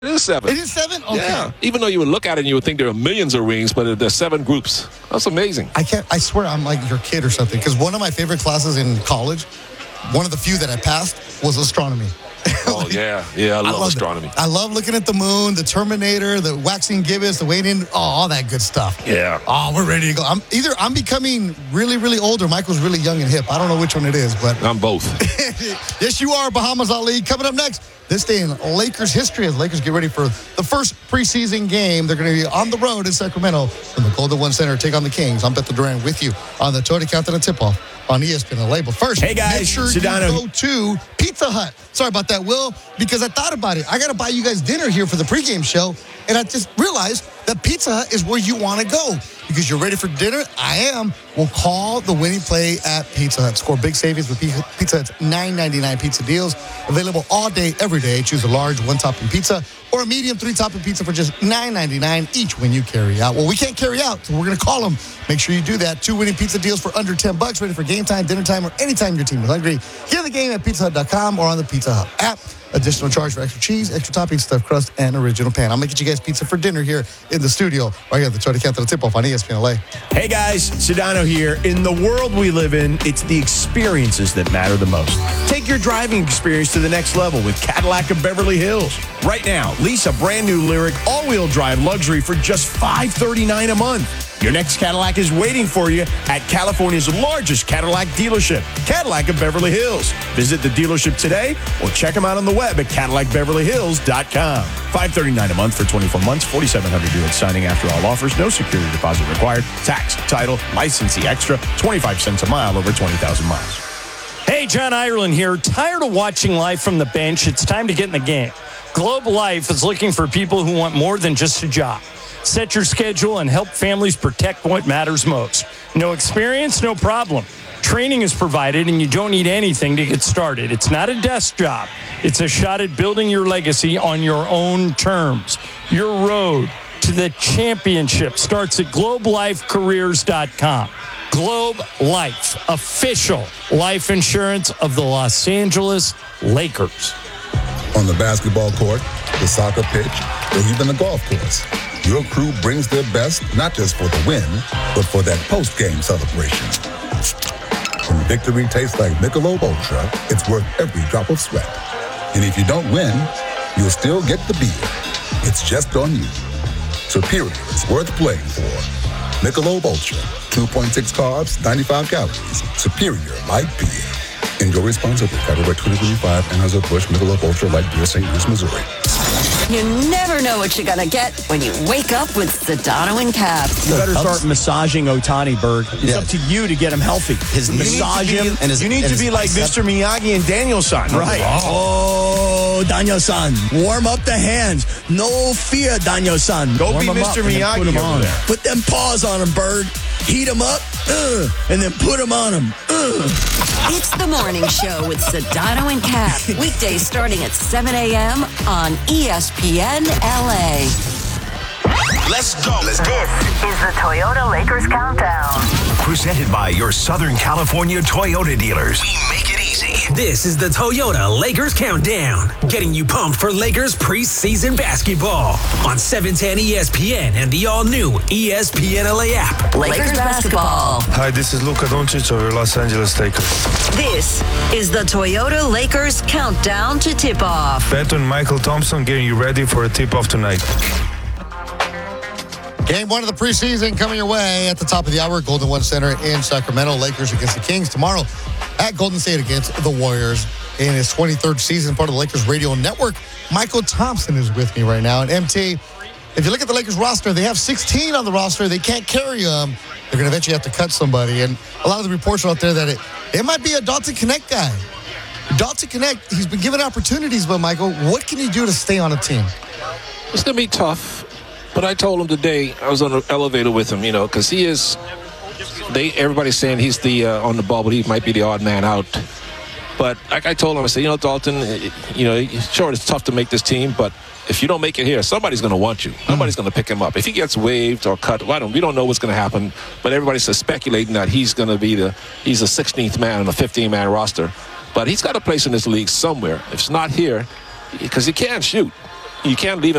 It is 7. It is 7? Okay. Yeah. Even though you would look at it and you would think there are millions of wings, but there's 7 groups. That's amazing. I swear I'm like your kid or something, because one of my favorite classes in college, one of the few that I passed, was astronomy. Oh, yeah. Yeah, I love astronomy. I love looking at the moon, the Terminator, the waxing gibbous, the waiting, all that good stuff. Yeah. Oh, we're ready to go. I'm becoming really, really old, or Michael's really young and hip. I don't know which one it is, but I'm both. Yes, you are, Bahamas Ali. Coming up next, this day in Lakers history, as Lakers get ready for the first preseason game. They're going to be on the road in Sacramento from the Golden One Center, take on the Kings. I'm Beto Duran with you on the Toyota Countdown Tip-Off on ESPN LA. But first, hey guys, make sure Sedano. you go to Pizza Hut. Sorry about that, Will, because I thought about it. I got to buy you guys dinner here for the pregame show, and I just realized that Pizza Hut is where you want to go. Because you're ready for dinner? I am. We'll call the winning play at Pizza Hut. Score big savings with Pizza Hut's $9.99 pizza deals. Available all day, every day. Choose a large 1-topping pizza or a medium 3-topping pizza for just $9.99 each when you carry out. Well, we can't carry out, so we're going to call them. Make sure you do that. 2 winning pizza deals for under $10. Ready for game time, dinner time, or anytime your team is hungry. Get the game at pizzahut.com or on the Pizza Hut app. Additional charge for extra cheese, extra toppings, stuffed crust, and original pan. I'm going to get you guys pizza for dinner here in the studio. Right here at the Toyota Countdown Tip-Off on ESPN LA. Hey guys, Sedano here. In the world we live in, it's the experiences that matter the most. Take your driving experience to the next level with Cadillac of Beverly Hills. Right now, lease a brand new Lyriq all-wheel drive luxury for just $539 a month. Your next Cadillac is waiting for you at California's largest Cadillac dealership, Cadillac of Beverly Hills. Visit the dealership today or check them out on the web at CadillacBeverlyHills.com. $539 a month for 24 months, $4,700 due at signing after all offers, no security deposit required, tax, title, licensee extra, 25 cents a mile over 20,000 miles. Hey, John Ireland here. Tired of watching life from the bench? It's time to get in the game. Globe Life is looking for people who want more than just a job. Set your schedule and help families protect what matters most. No experience? No problem. Training is provided and you don't need anything to get started. It's not a desk job. It's a shot at building your legacy on your own terms. Your road to the championship starts at globelifecareers.com. Globe Life, official life insurance of the Los Angeles Lakers. On the basketball court, the soccer pitch, or even the golf course, your crew brings their best, not just for the win, but for that post-game celebration. When victory tastes like Michelob Ultra, it's worth every drop of sweat. And if you don't win, you'll still get the beer. It's just on you. Superior is worth playing for. Michelob Ultra, 2.6 carbs, 95 calories. Superior light beer. Enjoy responsibly. Copyright 2025, Anheuser-Busch Michelob Ultra Light Beer, St. Louis, Missouri. You never know what you're going to get when you wake up with Sedano and Cap. You better start massaging Ohtani, Berg. It's up to you to get him healthy. Massage him. You need to be like Mr. Miyagi and Daniel-san. Right. Oh, Daniel-san. Warm up the hands. No fear, Daniel-san. Go be Mr. Miyagi over there. Put them paws on him, Berg. Heat him up, and then put him on him. It's the morning show with Sedano and Cap. Weekdays starting at 7 a.m. on ESPN LA. Let's go. This is the Toyota Lakers Countdown. Presented by your Southern California Toyota dealers. We make it easy. This is the Toyota Lakers Countdown. Getting you pumped for Lakers preseason basketball on 710 ESPN and the all-new ESPN LA app. Lakers basketball. Hi, this is Luka Doncic of your Los Angeles Lakers. This is the Toyota Lakers Countdown to tip-off. Beto and Michael Thompson getting you ready for a tip-off tonight. Game 1 of the preseason coming your way at the top of the hour. Golden One Center in Sacramento. Lakers against the Kings tomorrow at Golden State against the Warriors in his 23rd season, part of the Lakers radio network. Michael Thompson is with me right now. And MT, if you look at the Lakers roster, they have 16 on the roster. They can't carry them. They're going to eventually have to cut somebody. And a lot of the reports are out there that it might be a Dalton Connect guy. Dalton Connect, he's been given opportunities, but Michael, what can he do to stay on a team? It's going to be tough. But I told him today, I was on the elevator with him, because he is, everybody's saying he's the on the ball, but he might be the odd man out. But like I told him, I said, Dalton, sure, it's tough to make this team, but if you don't make it here, somebody's going to want you. Somebody's going to pick him up. If he gets waived or cut, we don't know what's going to happen, but everybody's speculating that he's going to be he's a 16th man on a 15-man roster. But he's got a place in this league somewhere. If it's not here, because he can't shoot. You can't leave him